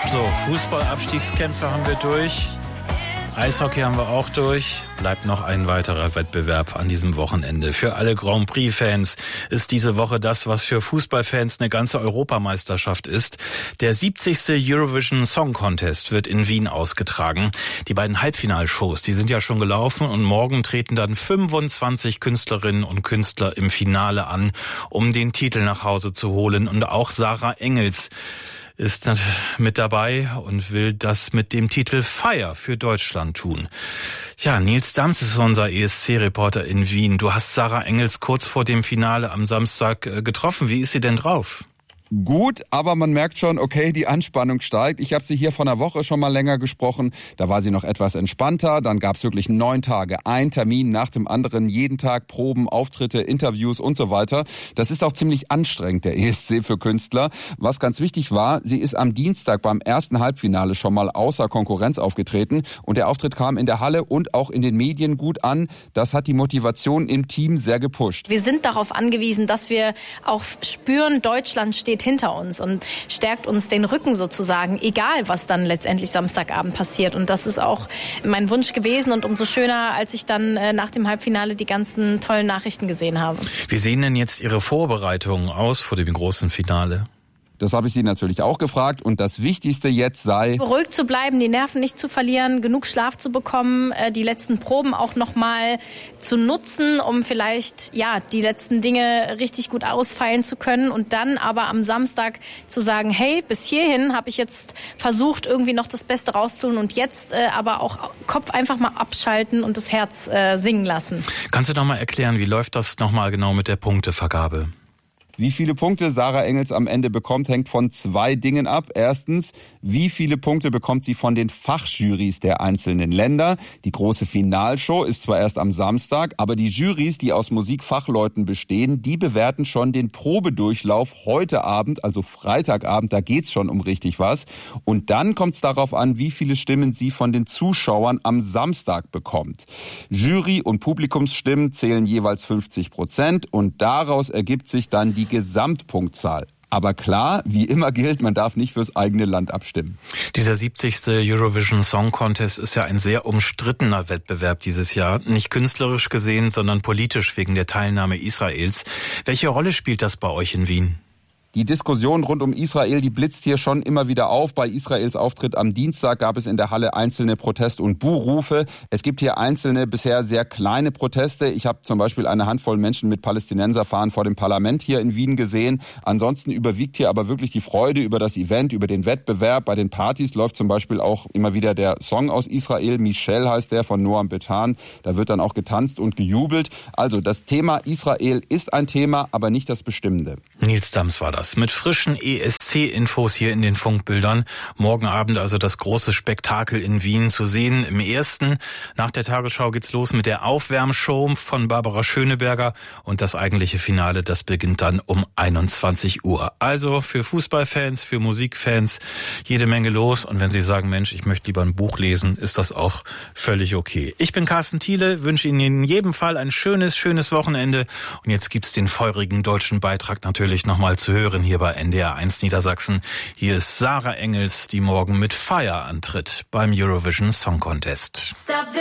So, Fußball-Abstiegskämpfe haben wir durch. Eishockey haben wir auch durch. Bleibt noch ein weiterer Wettbewerb an diesem Wochenende. Für alle Grand Prix-Fans ist diese Woche das, was für Fußballfans eine ganze Europameisterschaft ist. Der 70. Eurovision Song Contest wird in Wien ausgetragen. Die beiden Halbfinalshows, die sind ja schon gelaufen und morgen treten dann 25 Künstlerinnen und Künstler im Finale an, um den Titel nach Hause zu holen. Und auch Sarah Engels ist mit dabei und will das mit dem Titel Fire für Deutschland tun. Ja, Nils Dams ist unser ESC-Reporter in Wien. Du hast Sarah Engels kurz vor dem Finale am Samstag getroffen. Wie ist sie denn drauf? Gut, aber man merkt schon, okay, die Anspannung steigt. Ich habe sie hier vor einer Woche schon mal länger gesprochen. Da war sie noch etwas entspannter. Dann gab es wirklich 9 Tage, ein Termin nach dem anderen, jeden Tag Proben, Auftritte, Interviews und so weiter. Das ist auch ziemlich anstrengend, der ESC für Künstler. Was ganz wichtig war, sie ist am Dienstag beim ersten Halbfinale schon mal außer Konkurrenz aufgetreten. Und der Auftritt kam in der Halle und auch in den Medien gut an. Das hat die Motivation im Team sehr gepusht. Wir sind darauf angewiesen, dass wir auch spüren, Deutschland steht hinter uns und stärkt uns den Rücken sozusagen, egal was dann letztendlich Samstagabend passiert. Und das ist auch mein Wunsch gewesen und umso schöner, als ich dann nach dem Halbfinale die ganzen tollen Nachrichten gesehen habe. Wie sehen denn jetzt Ihre Vorbereitungen aus vor dem großen Finale? Das habe ich sie natürlich auch gefragt und das Wichtigste jetzt sei, ruhig zu bleiben, die Nerven nicht zu verlieren, genug Schlaf zu bekommen, die letzten Proben auch nochmal zu nutzen, um vielleicht die letzten Dinge richtig gut ausfeilen zu können und dann aber am Samstag zu sagen, hey, bis hierhin habe ich jetzt versucht, irgendwie noch das Beste rauszuholen und jetzt aber auch Kopf einfach mal abschalten und das Herz singen lassen. Kannst du noch mal erklären, wie läuft das nochmal genau mit der Punktevergabe? Wie viele Punkte Sarah Engels am Ende bekommt, hängt von 2 Dingen ab. Erstens, wie viele Punkte bekommt sie von den Fachjurys der einzelnen Länder? Die große Finalshow ist zwar erst am Samstag, aber die Jurys, die aus Musikfachleuten bestehen, die bewerten schon den Probedurchlauf heute Abend, also Freitagabend, da geht's schon um richtig was. Und dann kommt es darauf an, wie viele Stimmen sie von den Zuschauern am Samstag bekommt. Jury- und Publikumsstimmen zählen jeweils 50% und daraus ergibt sich dann die Gesamtpunktzahl. Aber klar, wie immer gilt, man darf nicht fürs eigene Land abstimmen. Dieser 70. Eurovision Song Contest ist ja ein sehr umstrittener Wettbewerb dieses Jahr. Nicht künstlerisch gesehen, sondern politisch wegen der Teilnahme Israels. Welche Rolle spielt das bei euch in Wien? Die Diskussion rund um Israel, die blitzt hier schon immer wieder auf. Bei Israels Auftritt am Dienstag gab es in der Halle einzelne Protest- und Buhrufe. Es gibt hier einzelne, bisher sehr kleine Proteste. Ich habe zum Beispiel eine Handvoll Menschen mit Palästinenserfahnen vor dem Parlament hier in Wien gesehen. Ansonsten überwiegt hier aber wirklich die Freude über das Event, über den Wettbewerb. Bei den Partys läuft zum Beispiel auch immer wieder der Song aus Israel. Michel heißt der, von Noam Betan. Da wird dann auch getanzt und gejubelt. Also das Thema Israel ist ein Thema, aber nicht das Bestimmende. Nils Dams war das. Mit frischen ESC-Infos hier in den Funkbildern. Morgen Abend also das große Spektakel in Wien zu sehen. Im ersten, nach der Tagesschau geht's los mit der Aufwärmshow von Barbara Schöneberger und das eigentliche Finale, das beginnt dann um 21 Uhr. Also für Fußballfans, für Musikfans jede Menge los und wenn Sie sagen, Mensch, ich möchte lieber ein Buch lesen, ist das auch völlig okay. Ich bin Carsten Thiele, wünsche Ihnen in jedem Fall ein schönes Wochenende und jetzt gibt's den feurigen deutschen Beitrag natürlich nochmal zu hören hier bei NDR 1 Niedersachsen. Hier ist Sarah Engels, die morgen mit Fire antritt beim Eurovision Song Contest.